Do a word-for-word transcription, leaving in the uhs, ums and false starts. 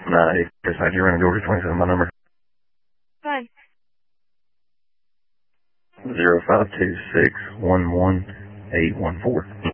Nah, hey, Chris, how'd you run in Georgia twenty-seven, my number? Fine. Zero five two six one one eight one four.